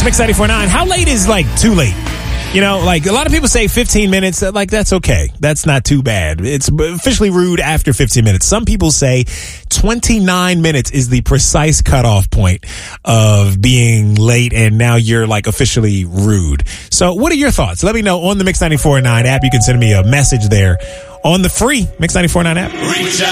It's Mix 94.9. How late is, like, too late? You know, like, a lot of people say 15 minutes. Like, that's okay. That's not too bad. It's officially rude after 15 minutes. Some people say 29 minutes is the precise cutoff point of being late, and now you're, like, officially rude. So what are your thoughts? Let me know on the Mix 94.9 app. You can send me a message there on the free Mix 94.9 app. Reach out.